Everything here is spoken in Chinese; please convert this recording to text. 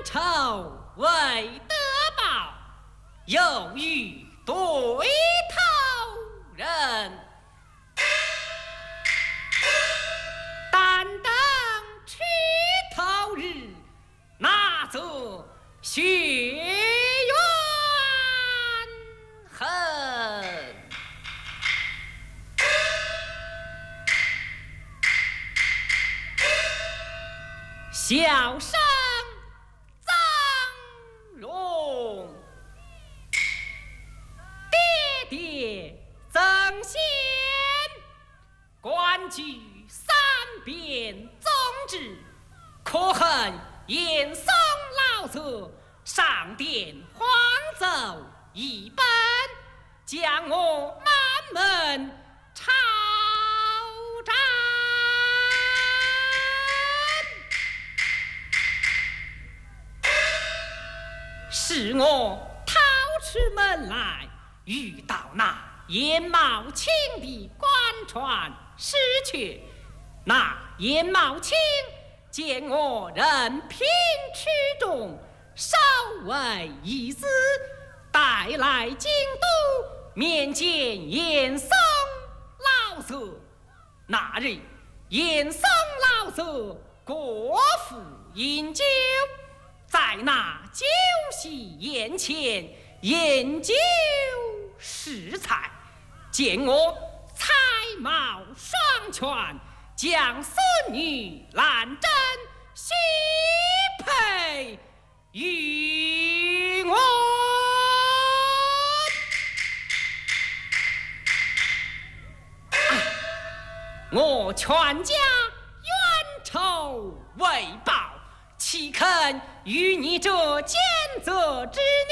仇为德报，有欲对头人。但等出头日，那则血冤恨。小生曾荣，爹爹曾贤，官居三边宗旨，可恨严嵩老贼上殿荒奏一本，将我满门抄斩。使我逃出门来，遇到那颜茂卿的官船失去。那颜茂卿见我人品出众，稍为一思，带来京都面见严嵩老贼。那日严嵩老贼过府饮酒，在那酒席宴前饮酒食菜，见我才貌双全，将孙女兰珍许配于我。我全家冤仇为报，岂肯与你这奸贼之